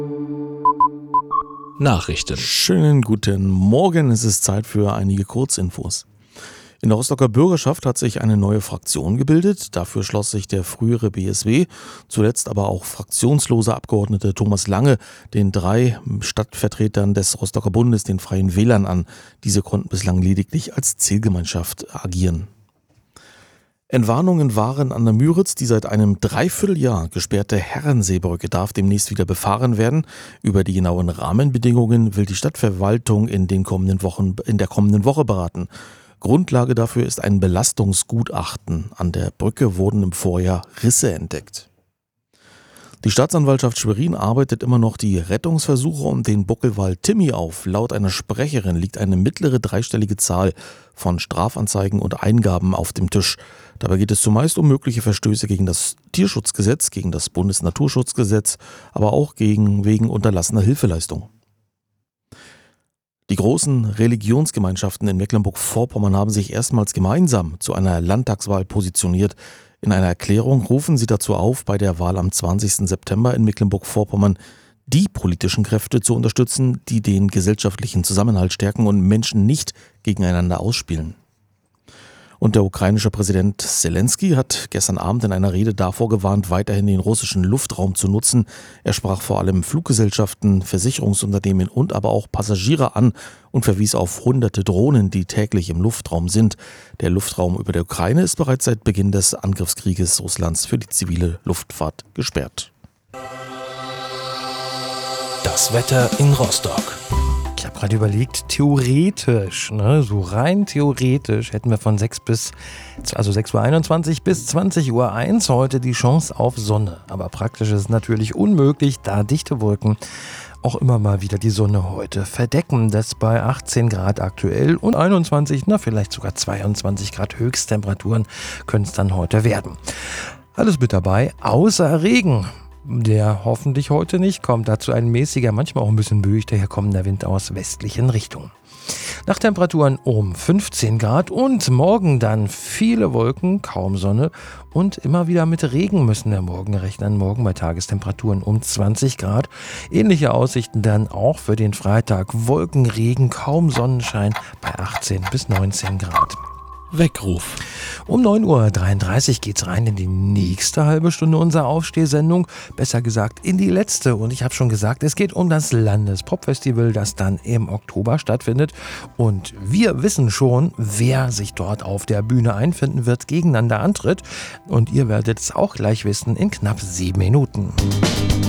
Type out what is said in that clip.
Nachrichten. Schönen guten Morgen, es ist Zeit für einige Kurzinfos. In der Rostocker Bürgerschaft hat sich eine neue Fraktion gebildet. Dafür schloss sich der frühere BSW, zuletzt aber auch fraktionslose Abgeordnete Thomas Lange, den 3 Stadtvertretern des Rostocker Bundes, den Freien Wählern, an. Diese konnten bislang lediglich als Zielgemeinschaft agieren. Entwarnungen waren an der Müritz. Die seit einem Dreivierteljahr gesperrte Herrenseebrücke darf demnächst wieder befahren werden. Über die genauen Rahmenbedingungen will die Stadtverwaltung in der kommenden Woche beraten. Grundlage dafür ist ein Belastungsgutachten. An der Brücke wurden im Vorjahr Risse entdeckt. Die Staatsanwaltschaft Schwerin arbeitet immer noch die Rettungsversuche um den Buckelwal Timmy auf. Laut einer Sprecherin liegt eine mittlere dreistellige Zahl von Strafanzeigen und Eingaben auf dem Tisch. Dabei geht es zumeist um mögliche Verstöße gegen das Tierschutzgesetz, gegen das Bundesnaturschutzgesetz, aber auch wegen unterlassener Hilfeleistung. Die großen Religionsgemeinschaften in Mecklenburg-Vorpommern haben sich erstmals gemeinsam zu einer Landtagswahl positioniert. In einer Erklärung rufen sie dazu auf, bei der Wahl am 20. September in Mecklenburg-Vorpommern die politischen Kräfte zu unterstützen, die den gesellschaftlichen Zusammenhalt stärken und Menschen nicht gegeneinander ausspielen. Und der ukrainische Präsident Zelensky hat gestern Abend in einer Rede davor gewarnt, weiterhin den russischen Luftraum zu nutzen. Er sprach vor allem Fluggesellschaften, Versicherungsunternehmen und aber auch Passagiere an und verwies auf hunderte Drohnen, die täglich im Luftraum sind. Der Luftraum über der Ukraine ist bereits seit Beginn des Angriffskrieges Russlands für die zivile Luftfahrt gesperrt. Das Wetter in Rostock. Ich habe gerade überlegt, theoretisch, so rein theoretisch hätten wir von 6:21 Uhr bis 20:01 Uhr heute die Chance auf Sonne. Aber praktisch ist es natürlich unmöglich, da dichte Wolken auch immer mal wieder die Sonne heute verdecken. Das bei 18 Grad aktuell und 21, vielleicht sogar 22 Grad Höchsttemperaturen können es dann heute werden. Alles mit dabei, außer Regen. Der hoffentlich heute nicht kommt. Dazu ein mäßiger, manchmal auch ein bisschen böig daherkommender Wind aus westlichen Richtungen. Nachttemperaturen um 15 Grad und morgen dann viele Wolken, kaum Sonne und immer wieder mit Regen müssen wir morgen rechnen. Morgen bei Tagestemperaturen um 20 Grad. Ähnliche Aussichten dann auch für den Freitag. Wolken, Regen, kaum Sonnenschein bei 18 bis 19 Grad. Weckruf. Um 9:33 Uhr geht's rein in die nächste halbe Stunde unserer Aufstehsendung. Besser gesagt in die letzte. Und ich habe schon gesagt, es geht um das Landespopfestival, das dann im Oktober stattfindet. Und wir wissen schon, wer sich dort auf der Bühne einfinden wird, gegeneinander antritt. Und ihr werdet es auch gleich wissen in knapp 7 Minuten.